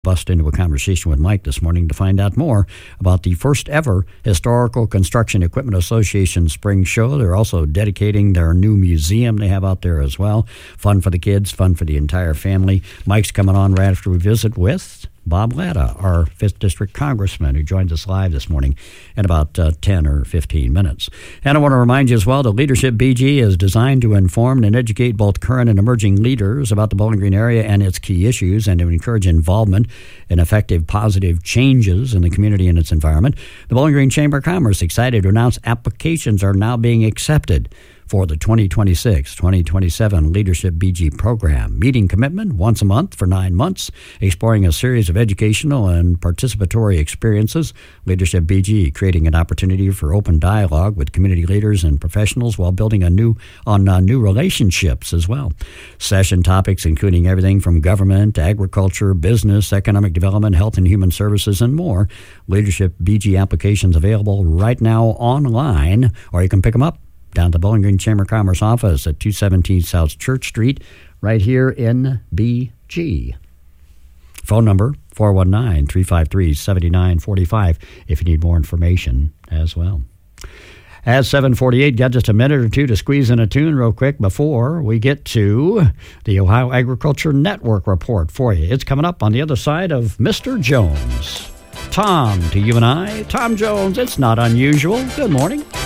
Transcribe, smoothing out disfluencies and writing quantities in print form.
bust into a conversation with Mike this morning to find out more about the first ever Historical Construction Equipment Association Spring Show. They're also dedicating their new museum they have out there as well. Fun for the kids, fun for the entire family. Mike's coming on right after we visit with Bob Latta, our 5th District Congressman, who joins us live this morning in about 10 or 15 minutes. And I want to remind you as well that Leadership BG is designed to inform and educate both current and emerging leaders about the Bowling Green area and its key issues, and to encourage involvement in effective, positive changes in the community and its environment. The Bowling Green Chamber of Commerce is excited to announce applications are now being accepted for the 2026-2027 Leadership BG program. Meeting commitment once a month for 9 months, exploring a series of educational and participatory experiences. Leadership BG creating an opportunity for open dialogue with community leaders and professionals while building new relationships as well. Session topics including everything from government to agriculture, business, economic development, health and human services, and more. Leadership BG applications available right now online, or you can pick them up down at the Bowling Green Chamber of Commerce office at 217 South Church Street, right here in BG. Phone number, 419-353-7945, if you need more information as well. At 7:48, got just a minute or two to squeeze in a tune real quick before we get to the Ohio Agriculture Network report for you. It's coming up on the other side of Mr. Jones. Tom, to you and I. Tom Jones, it's not unusual. Good morning.